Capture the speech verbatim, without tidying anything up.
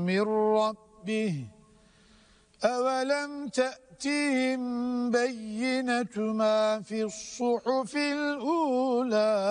من ربه أولم تأتهم بينة ما في الصحف الأولى